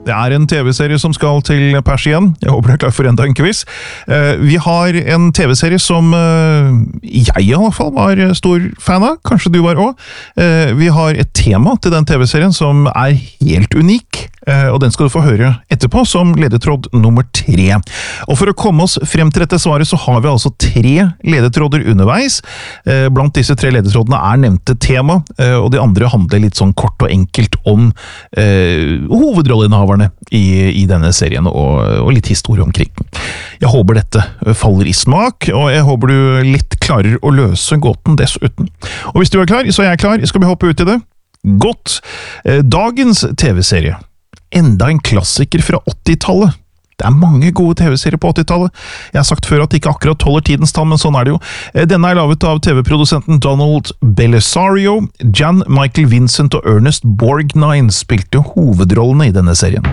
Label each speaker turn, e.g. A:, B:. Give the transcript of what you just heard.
A: Det en TV-serie som skal til pers igjen. Jeg håper du klar for enda en quiz. Vi har en TV-serie som jeg i alle fall var stor fan av. Kanskje du var også. Vi har et tema til den TV-serien som helt unik. Og den skal du få høre etterpå som ledetråd nummer 3. Og for å komme oss frem til dette svaret så har vi altså 3 ledetråder underveis. Blant disse 3 ledetrådene nevnte tema, og de andre handler litt sånn kort og enkelt om hovedrolleinnehaverne i denne serien, og litt historie omkring. Jeg håper dette faller i smak, og jeg håper du litt klarer å løse gåten dessuten. Og hvis du klar, så jeg klar. Skal vi hoppe ut i det? Godt! Dagens TV-serie. Enda en klassiker fra 80-tallet. Det mange gode TV-serier på 80-tallet. Jeg har sagt før at det ikke akkurat holder tidens tann, men sånn det jo. Denne laget av TV-produsenten Donald Bellisario. Jan Michael Vincent og Ernest Borgnine spilte hovedrollene i denne serien.